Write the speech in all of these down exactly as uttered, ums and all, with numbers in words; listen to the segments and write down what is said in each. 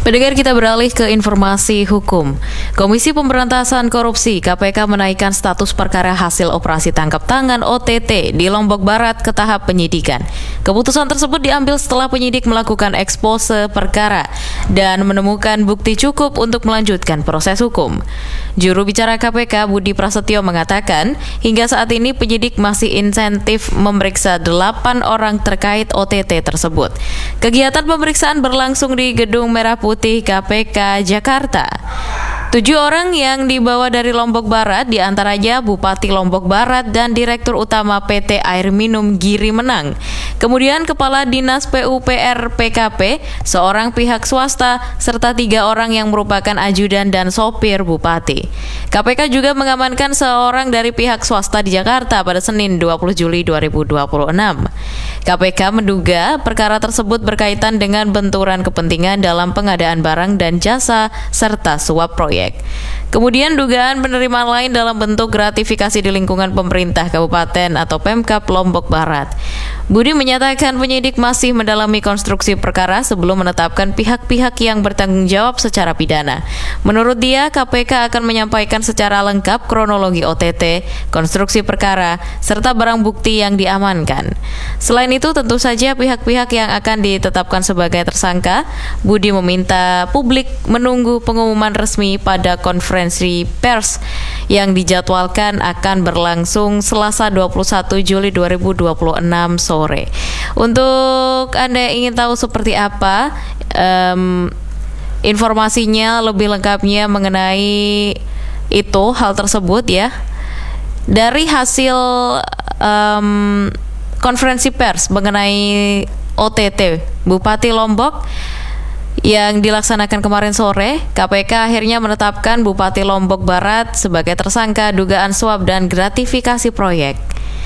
Pendengar, kita beralih ke informasi hukum. Komisi Pemberantasan Korupsi (K P K) menaikkan status perkara hasil operasi tangkap tangan O T T di Lombok Barat ke tahap penyidikan. Keputusan tersebut diambil setelah penyidik melakukan ekspose perkara dan menemukan bukti cukup untuk melanjutkan proses hukum. Juru bicara K P K Budi Prasetyo mengatakan, hingga saat ini penyidik masih insentif memeriksa delapan orang terkait O T T tersebut. Kegiatan pemeriksaan berlangsung di Gedung Merah Putih K P K Jakarta. Tujuh orang yang dibawa dari Lombok Barat, diantaranya Bupati Lombok Barat dan Direktur Utama P T Air Minum Giri Menang. Kemudian Kepala Dinas P U P R P K P, seorang pihak swasta, serta tiga orang yang merupakan ajudan dan sopir Bupati. K P K juga mengamankan seorang dari pihak swasta di Jakarta pada Senin dua puluh Juli dua ribu dua puluh enam. K P K menduga perkara tersebut berkaitan dengan benturan kepentingan dalam pengadaan barang dan jasa serta suap proyek. Kemudian dugaan penerimaan lain dalam bentuk gratifikasi di lingkungan pemerintah kabupaten atau Pemkab Lombok Barat. Budi menyatakan penyidik masih mendalami konstruksi perkara sebelum menetapkan pihak-pihak yang bertanggung jawab secara pidana. Menurut dia, K P K akan menyampaikan secara lengkap kronologi O T T, konstruksi perkara, serta barang bukti yang diamankan. Selain itu, tentu saja pihak-pihak yang akan ditetapkan sebagai tersangka, Budi meminta publik menunggu pengumuman resmi pada konferensi pers yang dijadwalkan akan berlangsung Selasa dua puluh satu Juli dua ribu dua puluh enam sore. Untuk Anda yang ingin tahu seperti apa um, informasinya lebih lengkapnya mengenai itu, hal tersebut ya, dari hasil um, konferensi pers mengenai O T T Bupati Lombok yang dilaksanakan kemarin sore, K P K akhirnya menetapkan Bupati Lombok Barat sebagai tersangka dugaan suap dan gratifikasi proyek.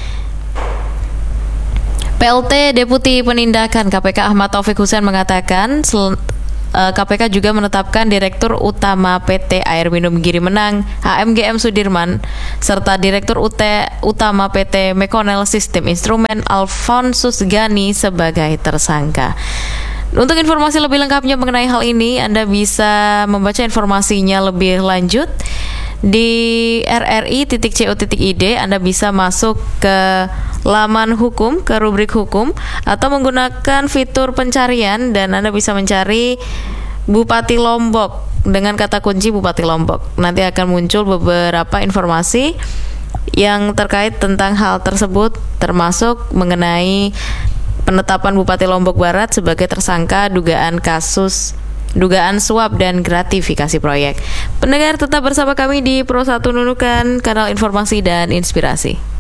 P L T Deputi Penindakan K P K Ahmad Taufik Hussein mengatakan sel- K P K juga menetapkan Direktur Utama P T Air Minum Giri Menang H M G M Sudirman serta Direktur U T Utama P T Mekonel Sistem Instrumen Alfonsus Gani sebagai tersangka. Untuk informasi lebih lengkapnya mengenai hal ini, Anda bisa membaca informasinya lebih lanjut di r r i titik co titik i d. Anda bisa masuk ke laman hukum, ke rubrik hukum, atau menggunakan fitur pencarian dan Anda bisa mencari Bupati Lombok dengan kata kunci Bupati Lombok. Nanti akan muncul beberapa informasi yang terkait tentang hal tersebut, termasuk mengenai penetapan Bupati Lombok Barat sebagai tersangka dugaan kasus dugaan suap dan gratifikasi proyek. Pendengar, tetap bersama kami di Pro satu Nunukan, kanal informasi dan inspirasi.